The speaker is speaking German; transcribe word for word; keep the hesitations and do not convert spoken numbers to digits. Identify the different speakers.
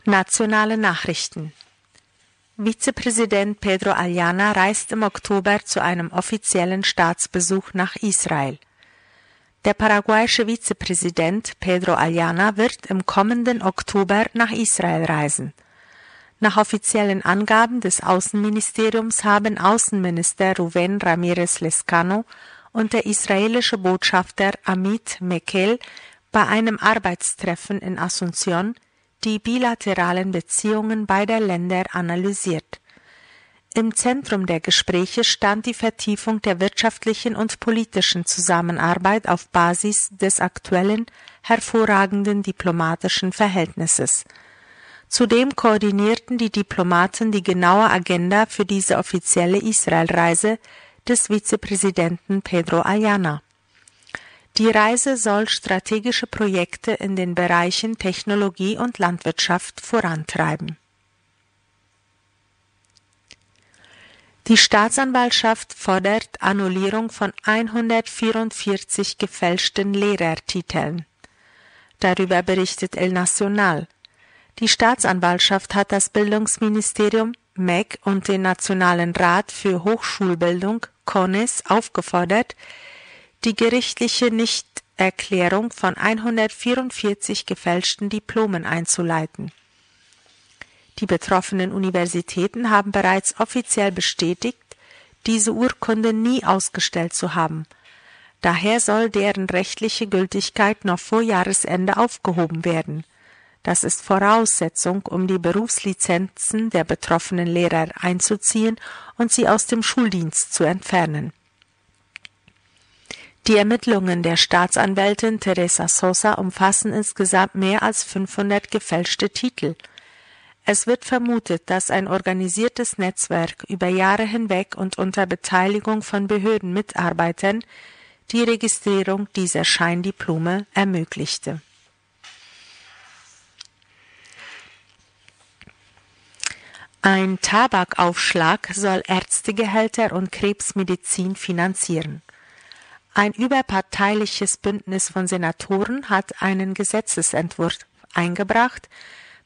Speaker 1: Nationale Nachrichten. Vizepräsident Pedro Ayala reist im Oktober zu einem offiziellen Staatsbesuch nach Israel. Der paraguayische Vizepräsident Pedro Ayala wird im kommenden Oktober nach Israel reisen. Nach offiziellen Angaben des Außenministeriums haben Außenminister Reuven Ramírez Lezcano und der israelische Botschafter Amit Mekel bei einem Arbeitstreffen in Asunción die bilateralen Beziehungen beider Länder analysiert. Im Zentrum der Gespräche stand die Vertiefung der wirtschaftlichen und politischen Zusammenarbeit auf Basis des aktuellen, hervorragenden diplomatischen Verhältnisses. Zudem koordinierten die Diplomaten die genaue Agenda für diese offizielle Israelreise des Vizepräsidenten Pedro Ayala. Die Reise soll strategische Projekte in den Bereichen Technologie und Landwirtschaft vorantreiben. Die Staatsanwaltschaft fordert Annullierung von hundertvierundvierzig gefälschten Lehrertiteln. Darüber berichtet El Nacional. Die Staatsanwaltschaft hat das Bildungsministerium M E C und den Nationalen Rat für Hochschulbildung CONES aufgefordert, die gerichtliche Nichterklärung von hundertvierundvierzig gefälschten Diplomen einzuleiten. Die betroffenen Universitäten haben bereits offiziell bestätigt, diese Urkunden nie ausgestellt zu haben. Daher soll deren rechtliche Gültigkeit noch vor Jahresende aufgehoben werden. Das ist Voraussetzung, um die Berufslizenzen der betroffenen Lehrer einzuziehen und sie aus dem Schuldienst zu entfernen. Die Ermittlungen der Staatsanwältin Teresa Sosa umfassen insgesamt mehr als fünfhundert gefälschte Titel. Es wird vermutet, dass ein organisiertes Netzwerk über Jahre hinweg und unter Beteiligung von Behördenmitarbeitern die Registrierung dieser Scheindiplome ermöglichte. Ein Tabakaufschlag soll Ärztegehälter und Krebsmedizin finanzieren. Ein überparteiliches Bündnis von Senatoren hat einen Gesetzesentwurf eingebracht,